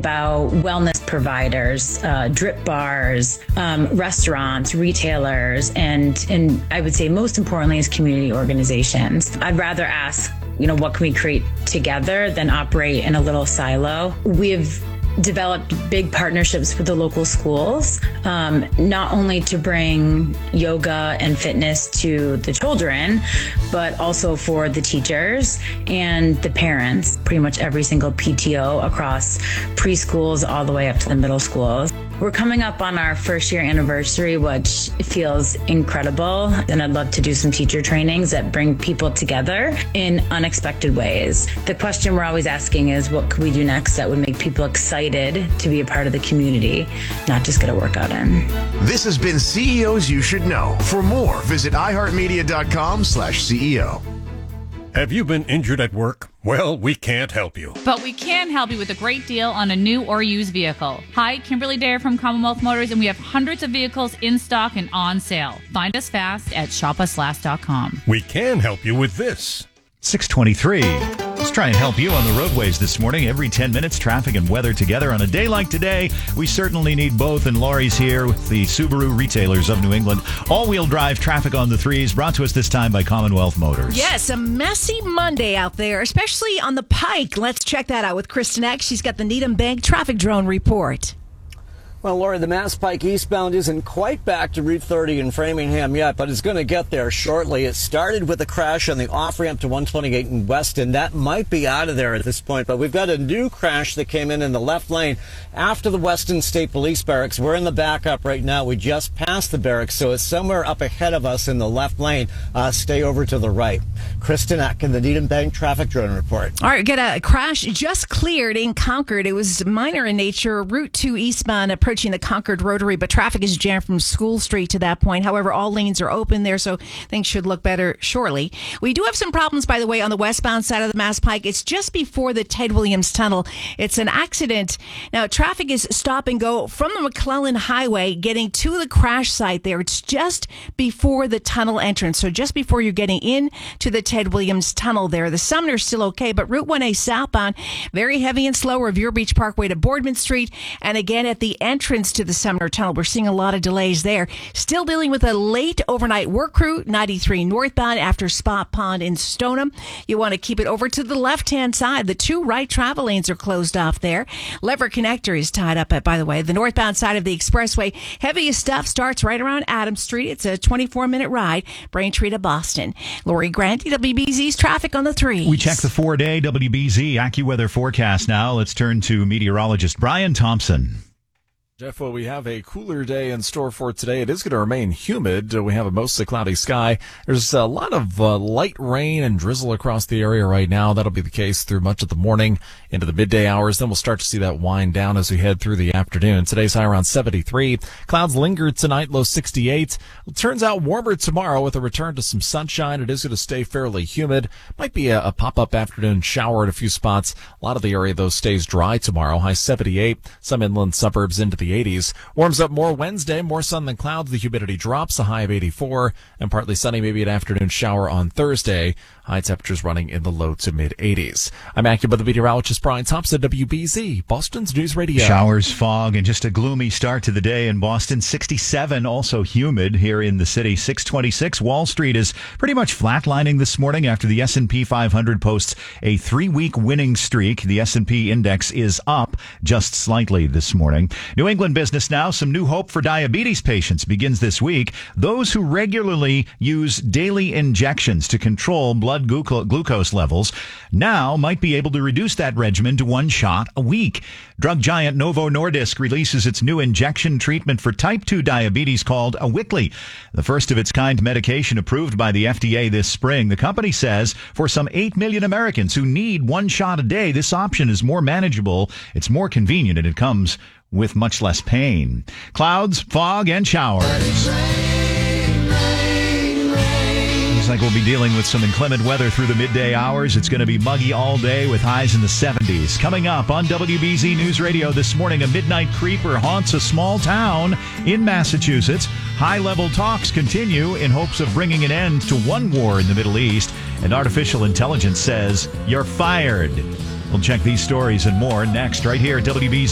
about wellness providers, drip bars, restaurants, retailers, and I would say most importantly is community organizations. I'd rather ask, what can we create together than operate in a little silo. We've developed big partnerships with the local schools, not only to bring yoga and fitness to the children, but also for the teachers and the parents, pretty much every single PTO across preschools all the way up to the middle schools. We're coming up on our first year anniversary, which feels incredible. And I'd love to do some teacher trainings that bring people together in unexpected ways. The question we're always asking is, what could we do next that would make people excited to be a part of the community, not just get a workout in? This has been CEOs You Should Know. For more, visit iHeartMedia.com/CEO. Have you been injured at work? Well, we can't help you. But we can help you with a great deal on a new or used vehicle. Hi, Kimberly Dare from Commonwealth Motors, and we have hundreds of vehicles in stock and on sale. Find us fast at shopuslast.com. We can help you with this. 623. Let's try and help you on the roadways this morning. Every 10 minutes, traffic and weather together. On a day like today, we certainly need both. And Lori's here with the Subaru retailers of New England. All-wheel drive traffic on the threes, brought to us this time by Commonwealth Motors. Yes, a messy Monday out there, especially on the Pike. Let's check that out with Kristen Eck. She's got the Needham Bank traffic drone report. Well, Lori, the Mass Pike eastbound isn't quite back to Route 30 in Framingham yet, but it's going to get there shortly. It started with a crash on the off-ramp to 128 in Weston. That might be out of there at this point, but we've got a new crash that came in the left lane after the Weston State Police Barracks. We're in the backup right now. We just passed the barracks, so it's somewhere up ahead of us in the left lane. Stay over to the right. Kristen Eck in the Needham Bank traffic drone report. All right, got a crash just cleared in Concord. It was minor in nature. Route 2 eastbound approaching the Concord Rotary, but traffic is jammed from School Street to that point. However, all lanes are open there, so things should look better shortly. We do have some problems, by the way, on the westbound side of the Mass Pike. It's just before the Ted Williams Tunnel. It's an accident. Now, traffic is stop and go from the McClellan Highway getting to the crash site there. It's just before the tunnel entrance, so just before you're getting in to the Ted Williams Tunnel there. The Sumner's still okay, but Route 1A southbound, very heavy and slow, Revere Beach Parkway to Boardman Street, and again at the entrance to the Sumner Tunnel. We're seeing a lot of delays there. Still dealing with a late overnight work crew, 93 northbound after Spot Pond in Stoneham. You want to keep it over to the left-hand side. The two right travel lanes are closed off there. Lever Connector is tied up at, by the way, the northbound side of the expressway. Heaviest stuff starts right around Adams Street. It's a 24-minute ride, Braintree to Boston. Lori Grant, WBZ's traffic on the threes. We check the 4-day WBZ AccuWeather forecast now. Let's turn to meteorologist Brian Thompson. Jeff, well, we have a cooler day in store for today. It is going to remain humid. We have a mostly cloudy sky. There's a lot of light rain and drizzle across the area right now. That'll be the case through much of the morning into the midday hours. Then we'll start to see that wind down as we head through the afternoon. Today's high around 73. Clouds linger tonight, low 68. It turns out warmer tomorrow with a return to some sunshine. It is going to stay fairly humid. Might be a pop-up afternoon shower at a few spots. A lot of the area, though, stays dry tomorrow. High 78. Some inland suburbs into the 80s. Warms up more Wednesday, more sun than clouds. The humidity drops, a high of 84, and partly sunny, maybe an afternoon shower on Thursday. High temperatures running in the low to mid 80s. I'm AccuWeather meteorologist Brian Thompson, WBZ, Boston's News Radio. Showers, fog, and just a gloomy start to the day in Boston. 67, also humid here in the city. 626. Wall Street is pretty much flatlining this morning after the S&P 500 posts a 3-week winning streak. The S&P index is up just slightly this morning. New England Business Now, some new hope for diabetes patients begins this week. Those who regularly use daily injections to control blood glucose levels now might be able to reduce that regimen to 1 shot a week. Drug giant Novo Nordisk releases its new injection treatment for type 2 diabetes called Awicli, the first of its kind medication approved by the FDA this spring. The company says for some 8 million Americans who need 1 shot a day, this option is more manageable, it's more convenient, and it comes with much less pain. Clouds, fog, and showers. Looks like we'll be dealing with some inclement weather through the midday hours. It's going to be muggy all day with highs in the 70s. Coming up on WBZ News Radio this morning, a midnight creeper haunts a small town in Massachusetts. High-level talks continue in hopes of bringing an end to one war in the Middle East. And artificial intelligence says, you're fired. We'll check these stories and more next right here at WBZ.